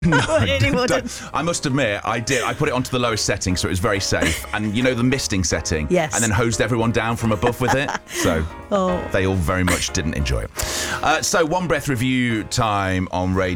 No, Really wouldn't. I must admit, I did. I put it onto the lowest setting so it was very safe. And you know the misting setting? Yes. And then hosed everyone down from above with it. So they all very much didn't enjoy it. So One Breath review time on Radio